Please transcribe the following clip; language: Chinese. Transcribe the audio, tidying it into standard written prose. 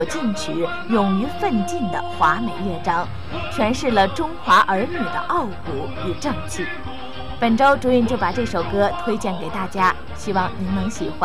进取、勇于奋进的华美乐章，诠释了中华儿女的傲骨与正气。本周朱韵就把这首歌推荐给大家，希望您能喜欢。